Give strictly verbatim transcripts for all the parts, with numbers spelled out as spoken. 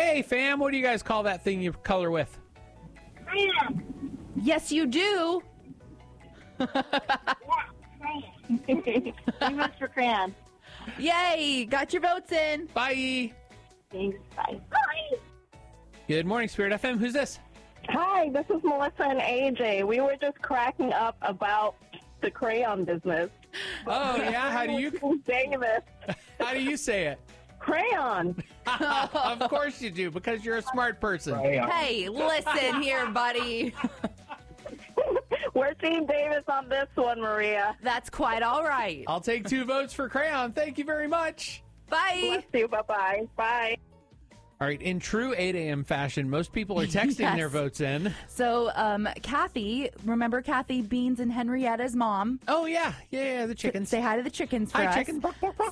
Hey, fam, what do you guys call that thing you color with? Crayon. Yes, you do. Yeah, crayon. Three votes for crayon. Yay, got your votes in. Bye. Thanks. Bye. Bye. Good morning, Spirit F M. Who's this? Hi, this is Melissa and A J. We were just cracking up about the crayon business. Oh, yeah? How do you Davis. how do you say it? Crayon. Of course you do, because you're a smart person. Hey, listen here, buddy. We're Team Davis on this one, Maria. That's quite all right. I'll take two votes for crayon. Thank you very much. Bye. Bless you. Bye-bye. Bye. All right, in true eight a.m. fashion, most people are texting Yes. their votes in. So, um, Kathy, remember Kathy Beans and Henrietta's mom? Oh, yeah. Yeah, yeah, the chickens. Say hi to the chickens for Hi, us. chicken.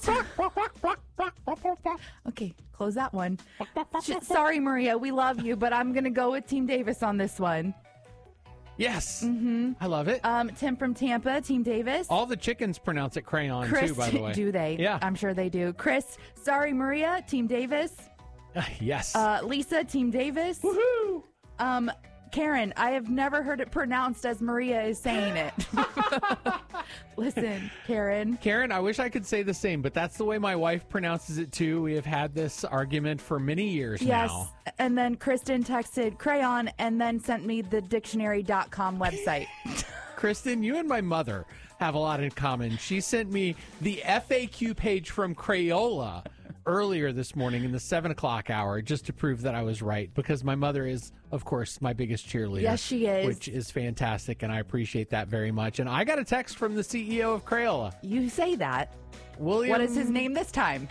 Okay, close that one. Sh- Sorry, Maria, we love you, but I'm going to go with Team Davis on this one. Yes. Mm-hmm. I love it. Um, Tim from Tampa, Team Davis. All the chickens pronounce it crayon, Chris, too, by the way. do they? Yeah. I'm sure they do. Chris, sorry, Maria, Team Davis. Yes. Uh, Lisa, Team Davis. Woohoo! Um, Karen, I have never heard it pronounced as Maria is saying it. Listen, Karen. Karen, I wish I could say the same, but that's the way my wife pronounces it, too. We have had this argument for many years Yes. now. And then Kristen texted crayon and then sent me the dictionary dot com website. Kristen, you and my mother have a lot in common. She sent me the F A Q page from Crayola earlier this morning in the seven o'clock hour just to prove that I was right, because my mother is, of course, my biggest cheerleader. Yes, she is. Which is fantastic, and I appreciate that very much. And I got a text from the C E O of Crayola. You say that. William. What is his name this time?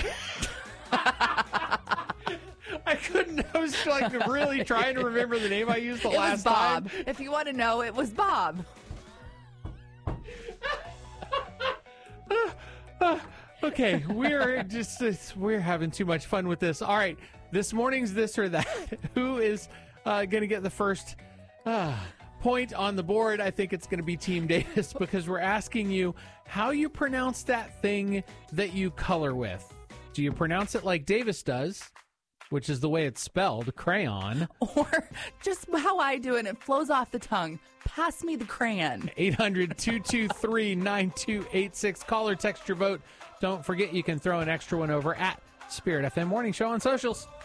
I couldn't. I was like really trying to remember the name I used the It last was Bob. time. If you want to know, it was Bob. Okay, we're just it's, we're having too much fun with this. All right, this morning's this or that. Who is uh, going to get the first uh, point on the board? I think it's going to be Team Davis, because we're asking you how you pronounce that thing that you color with. Do you pronounce it like Davis does, which is the way it's spelled, crayon? Or just how I do it, it flows off the tongue. Pass me the crayon. eight hundred, two two three, nine two eight six. Call or text your vote. Don't forget you can throw an extra one over at Spirit F M Morning Show on socials.